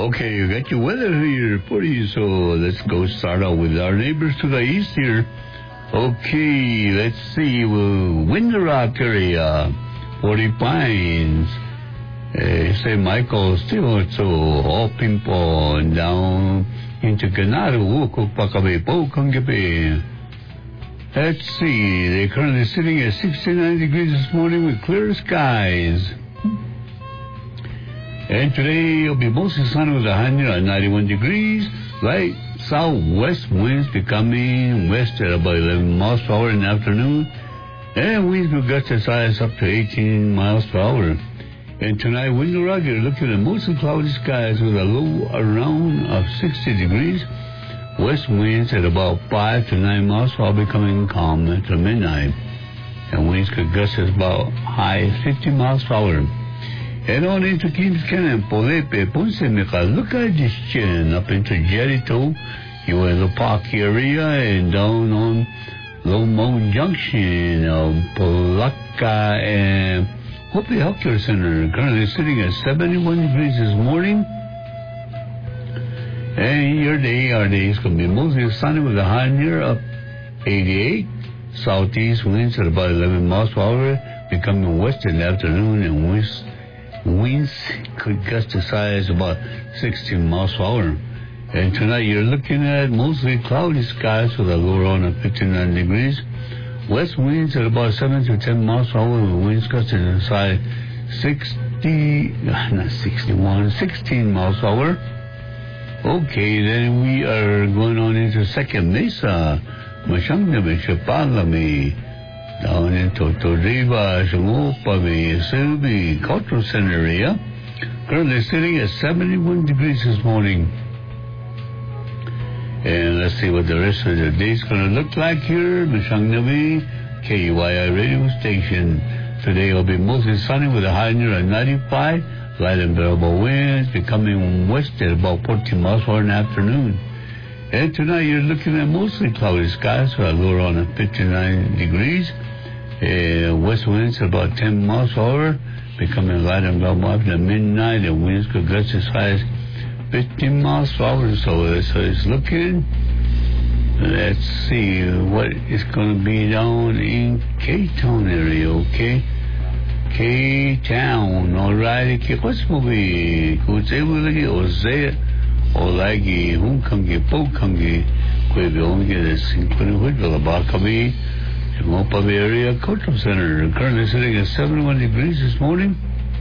Okay, you got your weather here for you, so let's go start out with our neighbors to the east here. Okay, let's see. Window Rock area, 40 Pines, St. Michael, still so all people down into Ganado, Pakabe, Kangabe. Let's see, they're currently sitting at 69 degrees this morning with clear skies. And today it'll be mostly sunny with a high near 91 degrees. Light southwest winds becoming west at about 11 miles per hour in the afternoon. And winds will gust as high as up to 18 miles per hour. And tonight, Window Rock, you're looking at mostly cloudy skies with a low around of 60 degrees. West winds at about 5 to 9 miles per hour becoming calm until midnight. And winds could gust as about high 50 miles per hour. And on into Kings Canyon, Polepe, Ponce, Mica, look at this chin up into Jericho, you in the park area, and down on Lomond Junction, Polaca, and Hopi Healthcare Center, currently sitting at 71 degrees this morning. And our day is going to be mostly sunny with a high near up 88. Southeast winds at about 11 miles per hour, becoming west in the afternoon, and winds could gust as high as about 16 miles per hour. And tonight you're looking at mostly cloudy skies with a low around of 59 degrees. West winds at about 7 to 10 miles per hour with winds gusting as high 16 miles per hour. Okay, then we are going on into Second Mesa, Mashangame, Chapalame, down into Torriba, Shangopame, Silby, Cultural Center area. Currently sitting at 71 degrees this morning. And let's see what the rest of the day is going to look like here. Mashangame, KUYI radio station. Today will be mostly sunny with a high near 95. Light and variable winds becoming west at about 14 miles per hour in the afternoon. And tonight you're looking at mostly cloudy skies with a low around of 59 degrees. West winds about 10 miles per hour, becoming light and variable after midnight. And winds could gust as high as 15 miles per hour. So it's looking. Let's see what is going to be down in K-Town area, okay? K-Town, alright, what's movie? Kutsebulagi, Ozea, Olagi, Hunkangi, Pokangi, Quebongi, the Sinclair Woodville, Bakabi, Mopabi area, Cultural Center, currently sitting at 71 degrees this morning.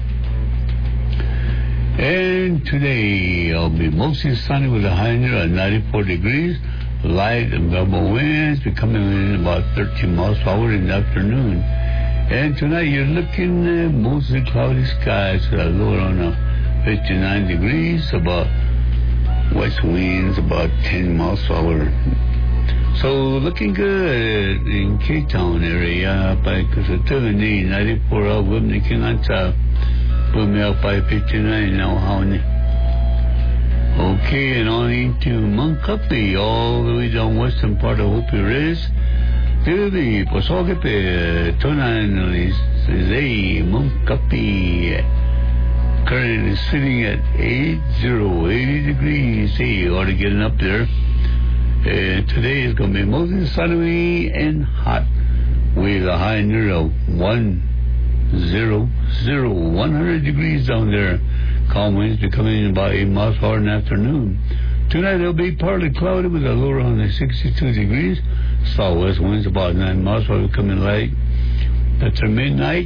And today, I'll be mostly sunny with a high near at 94 degrees, light and variable winds becoming in about 13 miles per hour in the afternoon. And tonight you're looking at mostly cloudy skies with a low around of 59 degrees, about west winds about 10 miles per hour. So looking good in K-Town area, by Kasatuni, 94 out Wibni Kinganta, Bumi out by 59 now, Hauni. Okay, and on into Munkapi, all the way down western part of Hopi Res. Tilly, Posokepe, Tonan, Zay, Munkapi, currently sitting at 80 degrees. Hey, you ought to get up there. Today is going to be mostly sunny and hot with a high near of 100 degrees down there. Calm winds becoming about 8 miles per hour in the afternoon. Tonight it'll be partly cloudy with a low around 62 degrees. Southwest winds about 9 miles per hour becoming light. That's midnight.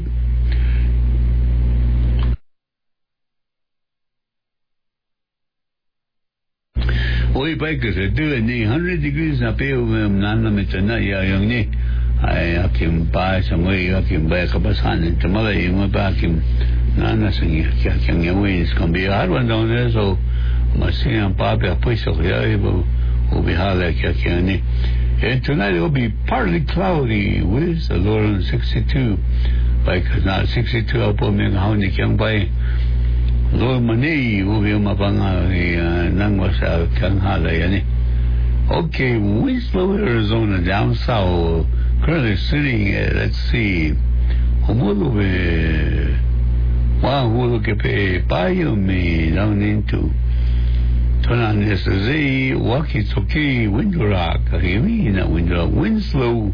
Oy bikers are doing 100 degrees na peo nana mitana ya yung ni ay akim pa sa way akim ba kabasan tamala yung ba akim nana singi kyang yung way is gonna be a hard one down there, so masiyan pa pa puso kaya ibo ubihala kyang ni. And tonight it will be partly cloudy with a low around 62, because not 62 apo may kahuni kyang bay. Lord Mani, ubi mapanga nangwa sa Kanghala yani. Okay, Winslow, Arizona, down south, currently sitting at, let's see, Humuluwe, Wahulukepe, Payomi, down into Tonan is a walkie-talkie, wind rock, wind slow.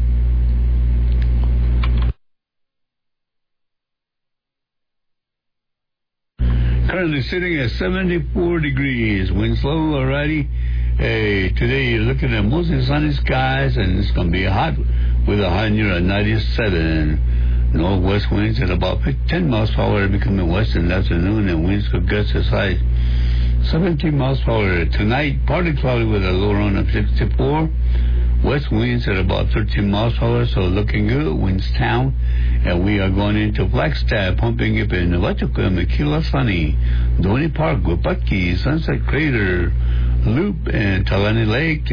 Currently sitting at 74 degrees, wind slow, alrighty. Hey, today you're looking at mostly sunny skies, and it's going to be hot with a high near 97. Northwest winds at about 10 miles per hour, becoming west in the afternoon, and winds could gust as high 17 miles per hour. Tonight, partly cloudy with a low around of 64. West winds at about 13 miles per hour, so looking good. Winds down, and we are going into Flagstaff, pumping up in Huachuca, Maquila, Sunny, Donny Park, Guapaki, Sunset Crater, Loop, and Talani Lake,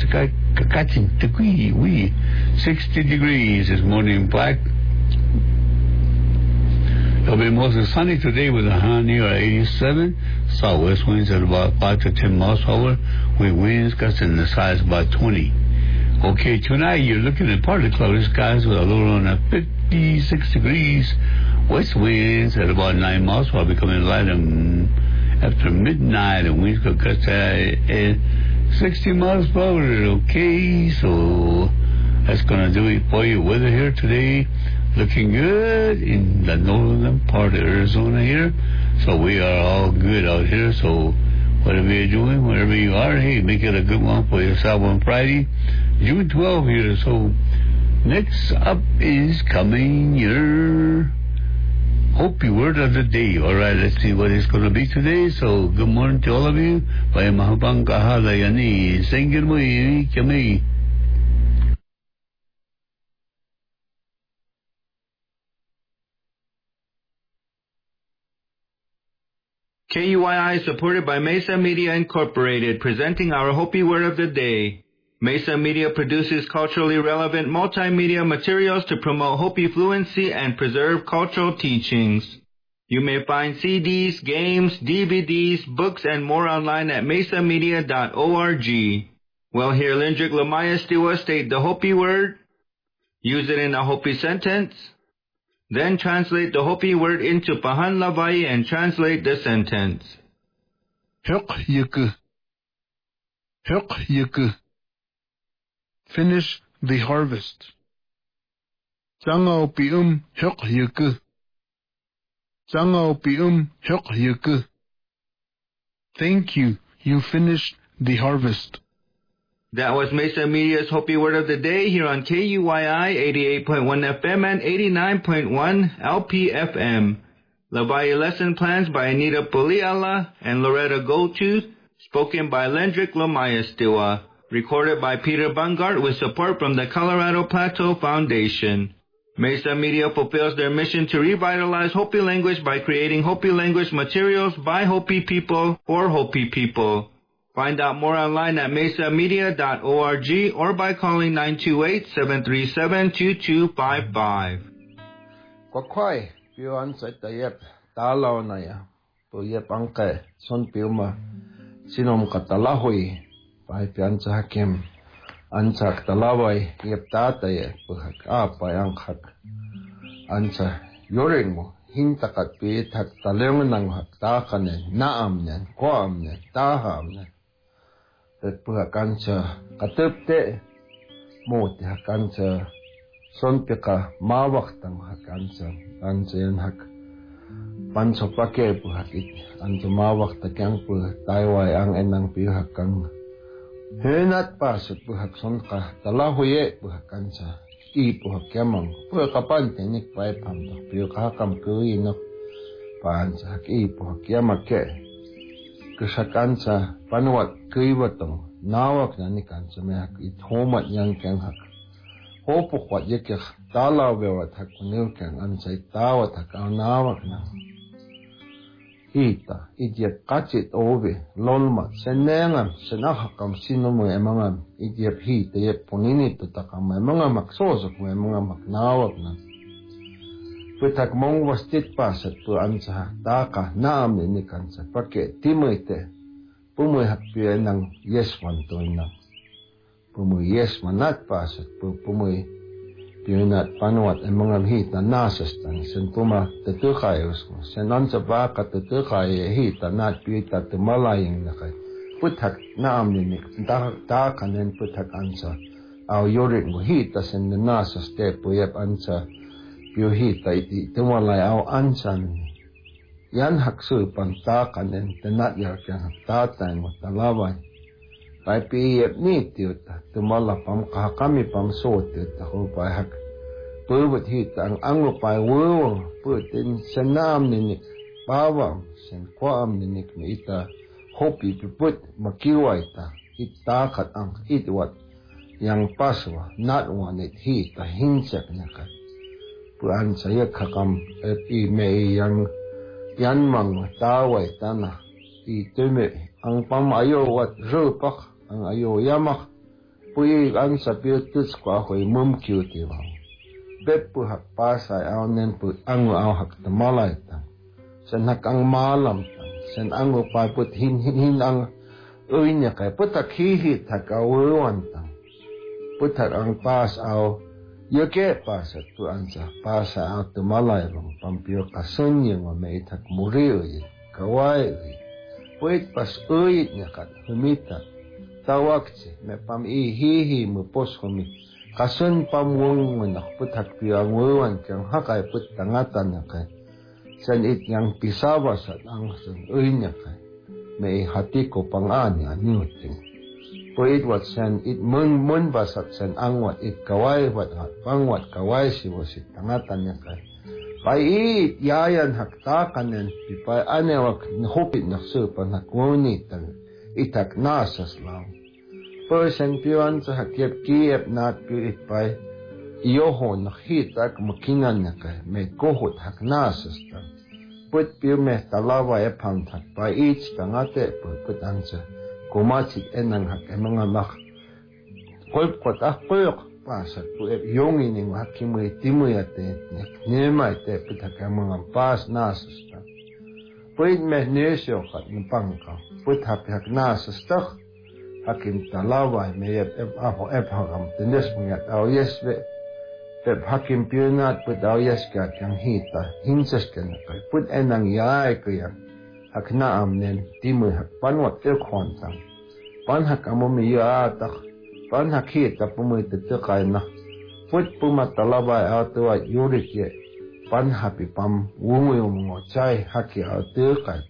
60 degrees this morning. Black. It'll be mostly sunny today with a high near 87. Southwest winds at about 5 to 10 miles per hour, with winds gusting the size about 20. Okay, tonight you're looking at partly cloudy skies with a low around of 56 degrees. West winds at about 9 miles per hour, becoming light after midnight, and winds could gust at 60 miles per hour. Okay, so that's going to do it for your weather here today. Looking good in the northern part of Arizona here. So we are all good out here. So whatever you're doing, wherever you are, hey, make it a good one for yourself on Friday, June 12 here. So next up is coming your Hopi word of the day. All right, let's see what it's going to be today. So good morning to all of you. Bye mahabang kahala yani. Singir mo kami. KUII is supported by Mesa Media Incorporated, presenting our Hopi Word of the Day. Mesa Media produces culturally relevant multimedia materials to promote Hopi fluency and preserve cultural teachings. You may find CDs, games, DVDs, books, and more online at mesamedia.org. Well, here Lindrick Lamaya Stiwa state the Hopi Word, use it in a Hopi sentence, then translate the Hopi word into Pahan Lavai and translate the sentence. Finish the harvest. Thank you. You finished the harvest. That was Mesa Media's Hopi Word of the Day here on KUII 88.1 FM and 89.1 LPFM. Lavai lesson plans by Anita Poliala and Loretta Goldtooth, spoken by Lendrick Lamaya Stiwa, recorded by Peter Bungart with support from the Colorado Plateau Foundation. Mesa Media fulfills their mission to revitalize Hopi language by creating Hopi language materials by Hopi people for Hopi people. Find out more online at mesamedia.org or by calling 928-737-2255. Kwakwai, piu ansay tayep, talaw na ya, puyep angke, son piuma, sinom katalahoy, pahay piansa hakim, ansak talaway, yep tataye, puhak apay angkak, ansa yoring mo, hintakat piit hak talungan ng hak takanen, naam niyan, koam niyan, taham niyan. Puhakansa katupte mo ti hakansa sonpika mawaktang hakansa ansa yan hak panso pake puhakit ansa mawakta kyang puh tayway ang enang pihakang henat pasut puhak sonka talahuye puhakansa i puhak yamang puhakapan tenik pay pamdo pihakam kuinok pansa hak i puhak yamake Kasakansa panuat kuiwatong nawak na ni kansa mehak ithomat yang keng hak hopok wat yekek talaw bewat hak kunil keng ansay tawat hak ang nawak na hita idyep kachit obe lolmat senengam senahakam sinomo emangam idyep hita yep puninito takam emangam maksosok mo emangam maknawak na Pitak mong wastit pasat po ansa taka naam ni kansa pake timoite pumoy hakpiya ng yesman to na pumoy yesman nat pasat po pumoy pinat panuat ang mga hita nasas tang sen puma tetukayos ko sen ansa baka tetukay hita nat pita tumalayang na kay puthak naam ninik ta kanen puthak ansa au yorit mo hita sen nasa step yep ansa pio hita iti tumalay au ansan yan haksu pan ta kanen tenat yar kyan ta tay mo talaway pai pi yep ni tiuta tumala pam kami pam so tiuta ko pai hak purwat hita ang ango pai wo putin sen naam ninik bawam sen kwaam ninik mi ita hopi piput makiwaita ita kat ang itwat yang paswa not one it hita hinsak nakat puan saya kakam i me yang yan mang tawai tanah itume ang pamayo wat rupak ang ayo yamak pui ang sapiutus kwa hoy mumkiu tiwa bepu hak pasay aw nen pu ang aw hak tamalay ta sen hak ang malam ta sen ang pa put hin ang uinya kay putak hihit hak awan ta putak ang pas aw yake pasat tu ansa pasa aw tamalay rong pampio kasunye wa may tak muriyo kawai puit pas uit nya kat humita tawakse me pam I hihi mo pos humi kasun pamwong manak putak piang wawan kyang hakay put tangatan na kay san it yang pisawa sa ang san uy niya kay may hati ko pang-ani anyuting puit wat san it mun basat san angwat it kaway wat pangwat kaway siwasit tangatan niya kay pai it yayan haktakan pipay anewak hupit naksupan hakunit itak nasas lang person piwan sa hakyap kiyap nat piit pay iyoho nakhitak makinan na kay may kohot haknasas ta put piyo me talawa epang tak pay it tangate put ansa kumachit enang hak mga mak kolpkot akpuyok pasat po yung ining hakimoy timoy ate nemay te put hak mga pas nasas ta put me nesyo kat napangka put hak nasas ta hakim talaway may apo hagam tinis mga tao yeswe hakim piyunat put tao yeska kyang hita hinsas ka na kay put enang yay kaya hak naam nen timoy hak panwat kontang pan hak amomi yatak pan hak hita pumoy titikay na put pumatalaway ato at yurik ye pan hapi pam wungoy mo chay haki ato kay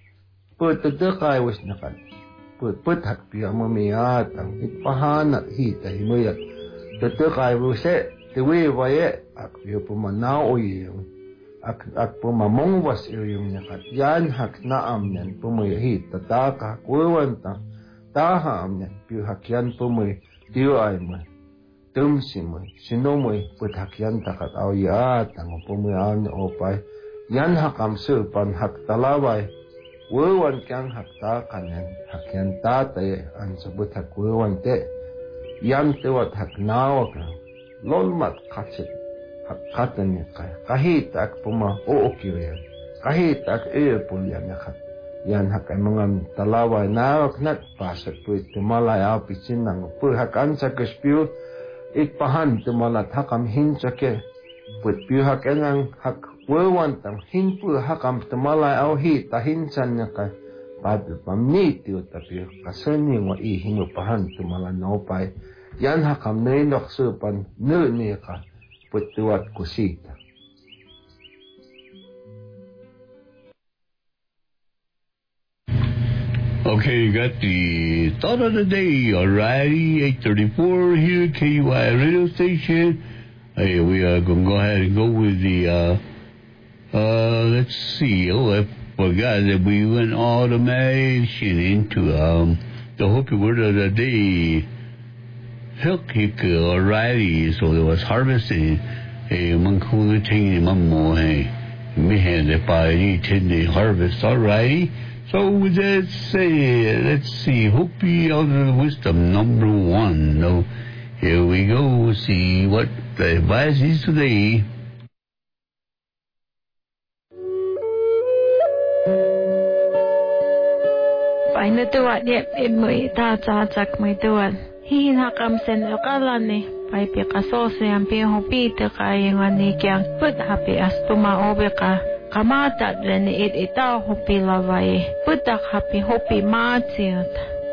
put titikay wis na kay put hak piya mamiyat ang ipahanat hita himuyat tutukay wuse tiwi waye ak piya pumanaw yung ak pumamongwas yung nakat yan hak naam yan pumoy hita taka kuwan ta taham yan piya hak yan pumoy tiway mo tumsi mo sinumoy put hak yan takat awyat ang pumoy awn opay yan hakam supan hak talaway wawan kyang hakta kanen hakyan tatay ang sabut hak wawan te yan tewat hak nawa ka lolmat katsit hak katan niya kay kahit ak puma uokyo yan kahit ak eepul yan nakat yan hak ay mga talaway nawak nat pasat po itumalay apisin ng po hak ansa kaspiyo itpahan tumalat hakam hinsake put piyo hak enang hak wawan tang hinpu hakam tumalay au hita hinsan niya kay pati pamniti o tapi kasani wa ihingo pahan tumalan naupay yan hakam na inoksupan niya ka putuat kusita. Okay, you got the thought of the day, alrighty, 8:34 here, KUI radio station. Hey, we are going to go ahead and go with the let's see. Oh, I forgot that we went automation into the Hopi word of the day. Hilkik, alrighty. So there was harvesting. Hey, Mankula Ting Mammo, hey. Me had the party the harvest, alrighty. So with that say, let's see. Hopi Elder Wisdom number 1. No, here we go. See what the advice is today. Paina tuwa niya mo itatsatak mo tuwa. Hinakam sen ukalani. Pai pikasose ang pihopita kaya nga ni kyang put hapi astuma obe ka. Kamata rin itaw hopi laway. Putak hapi hopi matsiot.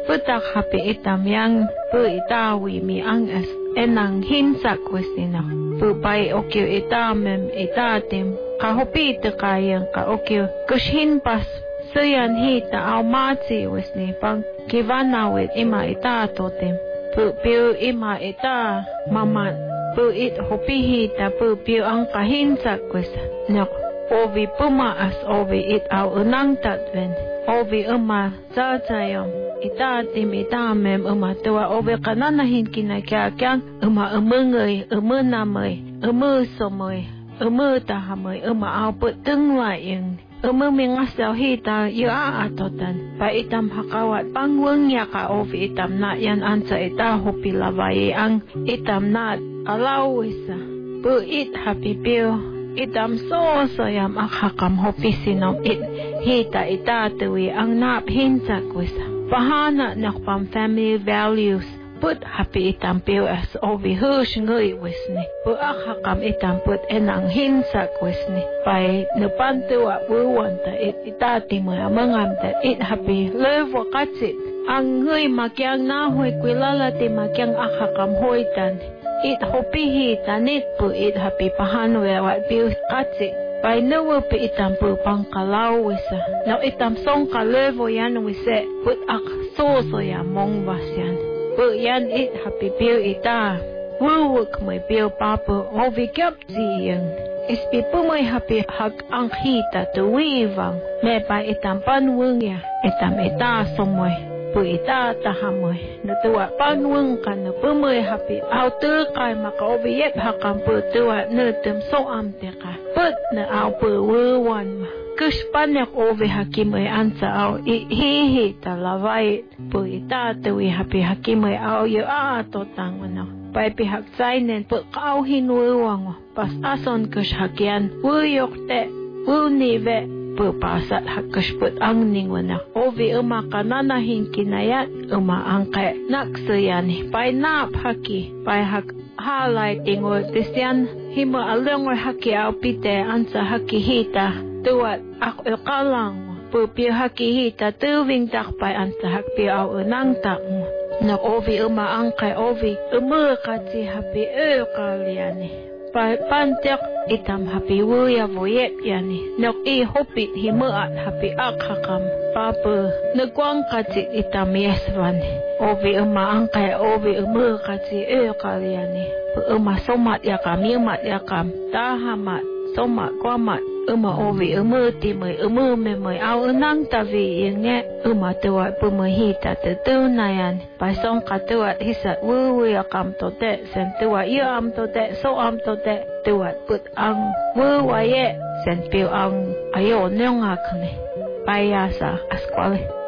putak happy itam yang pu itawi mi ang as enang hinsak wesina pu pai okyo itamem itatim kahopi te kayang ka okyo kushin pas suyan hita au machi wesni pang kivana wet ima itatotem pu piu ima ita mama pu it hopi hita pu piu ang kahinsak wesa nok ovi puma as ovi it au unang tatwen ovi uma zazayom itatim itamem uma tua ovi kananahin kinakyakyan uma umungay umunamay umusomoy umutahamoy uma au putungwaing mingasaw hita yaa atotan pa itam hakawat pangweng yaka ovi itam na yan ansa ita hupilaway ang itam na alawisa pu it happy piu itam soyam akhakam hopisinom it hita itatuwi ang naphinsak wisa pahana nakpam family values put happy itam piu as ovi hush ngui wisni pu akhakam itam put enang hinsak wisni pai nupantuwa buwanta it itati mo amangam that it happy levo katsit ang ngui makyang nahoy kwilala ti makyang akhakam hoitan it hopihi tanit pu it happy pahanwe wat piu katsit pai nuwa pi itam pu pangkalaw wisa now itam song kalevo yan wise put ak so ya mong basyan pu yan it happy piu ita wuwuk may piu papu ovi kyap ziyang ispi pu may happy hag ang hita tuwivang me pa itam panwung ya itam ita somoy pu ita tahamoy natuwa panwung ka na pu may happy au tu kay maka ovi yep hakam pu tuwa nutum so amte ka put na au pu wuwan ma kushpanyak ovi hakimoy ansa au hihi talaway pu ita tuwi happy hakimoy au yu atotang wano pai pi haksainen pu kau hinwuwang pas ason kush hakyan wuyok te wunive pu pasat hakush put ang ning wano ovi uma kananahin kinayat uma angke naksuyani pai nap haki pai hak highlighting o tisyan himo along haki au pite ansa haki hita tuat ak kalang pu pi haki hita tuwing takpai ansa hak pi au unang tak nak ovi uma angkai ovi kati happy kaliani pai pantek itam happy wuya voyep yani nak hopit himuat happy akhakam papa nagwang kati itam yeswan ovi uma angkai ovi kati kaliani pu uma somat yakam tahamat somat kwamat ovi timay memay au unang tavi yenge tuwa pumahita tu nayan pasong katuat hisat wuwi akam tote sen tuwa am tote so am tote tuat put ang wuwaye sen piu ang ayo nyong akne payasa askwale